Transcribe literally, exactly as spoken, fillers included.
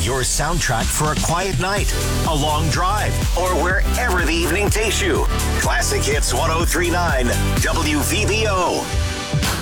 Your soundtrack for a quiet night, a long drive, or wherever the evening takes you. Classic Hits one oh three point nine W V B O.